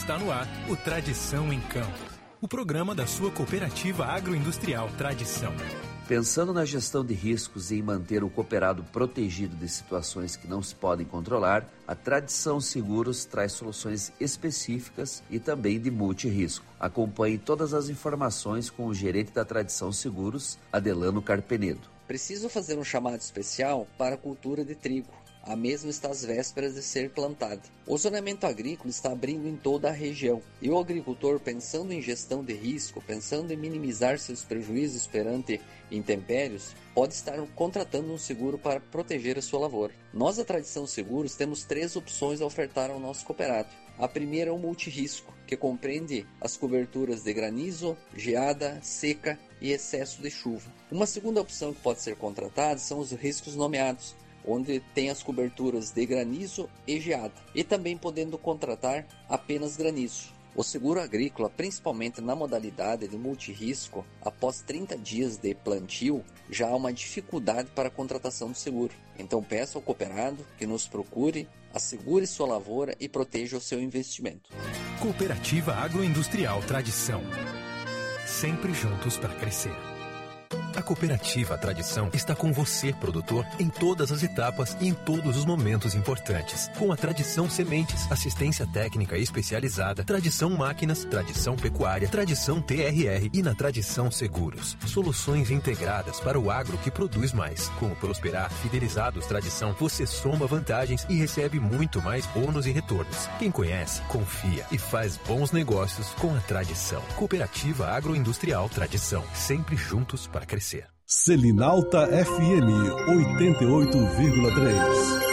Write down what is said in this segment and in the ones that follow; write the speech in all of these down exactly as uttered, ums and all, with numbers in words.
Está no ar o Tradição em Campo, o programa da sua cooperativa agroindustrial Tradição. Pensando na gestão de riscos e em manter o cooperado protegido de situações que não se podem controlar, a Tradição Seguros traz soluções específicas e também de multirrisco. Acompanhe todas as informações com o gerente da Tradição Seguros, Adelano Carpenedo. Preciso fazer um chamado especial para a cultura de trigo. A mesma está às vésperas de ser plantada. O zonamento agrícola está abrindo em toda a região e o agricultor, pensando em gestão de risco, pensando em minimizar seus prejuízos perante intempéries, pode estar contratando um seguro para proteger a sua lavoura. Nós, da Tradição Seguros, temos três opções a ofertar ao nosso cooperado. A primeira é o multirrisco, que compreende as coberturas de granizo, geada, seca e excesso de chuva. Uma segunda opção que pode ser contratada são os riscos nomeados, onde tem as coberturas de granizo e geada, e também podendo contratar apenas granizo. O seguro agrícola, principalmente na modalidade de multirrisco, após trinta dias de plantio, já há uma dificuldade para a contratação do seguro. Então peço ao cooperado que nos procure, assegure sua lavoura e proteja o seu investimento. Cooperativa Agroindustrial Tradição. Sempre juntos para crescer. A Cooperativa Tradição está com você, produtor, em todas as etapas e em todos os momentos importantes. Com a Tradição Sementes, assistência técnica especializada, Tradição Máquinas, Tradição Pecuária, Tradição T R R e na Tradição Seguros. Soluções integradas para o agro que produz mais. Com o Prosperar Fidelizados Tradição, você soma vantagens e recebe muito mais bônus e retornos. Quem conhece, confia e faz bons negócios com a Tradição. Cooperativa Agroindustrial Tradição. Sempre juntos para crescer. Selinalta F M oitenta e oito vírgula três.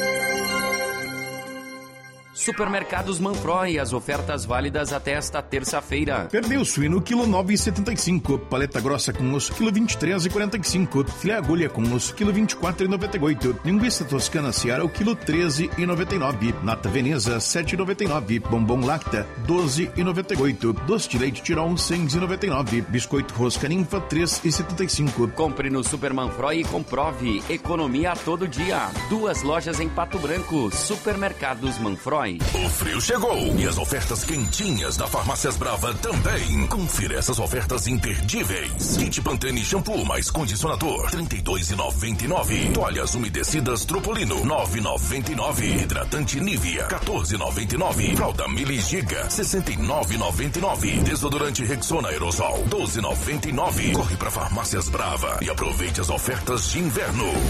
Supermercados Manfroy, as ofertas válidas até esta terça-feira. Perdeu suíno, quilo nove reais e setenta e cinco centavos. Paleta grossa com osso, quilo vinte e três reais e quarenta e cinco centavos. Filé agulha com osso, quilo vinte e quatro reais e noventa e oito centavos. Linguiça toscana Seara, o quilo treze reais e noventa e nove centavos. Nata Veneza, sete reais e noventa e nove centavos. Bombom Lacta, doze reais e noventa e oito centavos. Doce de leite Tirol, seis reais e noventa e nove centavos. Biscoito Rosca Ninfa, três reais e setenta e cinco centavos. Compre no Super Manfroy e comprove. Economia a todo dia. Duas lojas em Pato Branco. Supermercados Manfroy. O frio chegou e as ofertas quentinhas da Farmácias Brava também. Confira essas ofertas imperdíveis. Kit Pantene shampoo mais condicionador, trinta e dois reais e noventa e nove centavos. Toalhas umedecidas Tropolino, nove reais e noventa e nove centavos. Hidratante Nivea, quatorze reais e noventa e nove centavos. Fralda Mili Giga, sessenta e nove reais e noventa e nove centavos. Desodorante Rexona Aerosol, doze reais e noventa e nove centavos. Corre para Farmácias Brava e aproveite as ofertas de inverno.